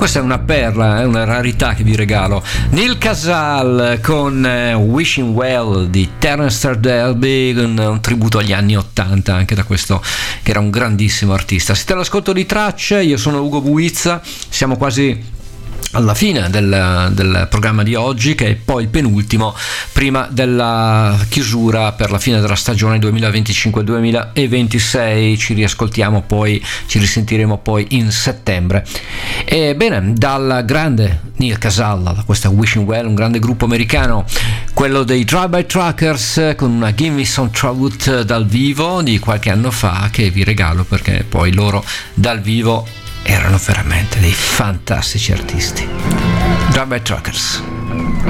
Questa è una perla, è una rarità che vi regalo. Neil Casal con Wishing Well di Terence Stamp Derby, un tributo agli anni 80 anche da questo che era un grandissimo artista. Siete all'ascolto di Tracce, io sono Ugo Buizza, siamo quasi alla fine del programma di oggi, che è poi il penultimo prima della chiusura per la fine della stagione 2025-2026. Ci riascoltiamo poi, ci risentiremo poi in settembre. E bene, dal grande Neil Casal, da questa Wishing Well, un grande gruppo americano, quello dei Drive-By Truckers, con una Give Me Some Truth dal vivo di qualche anno fa, che vi regalo perché poi loro dal vivo erano veramente dei fantastici artisti. Drive-By Truckers.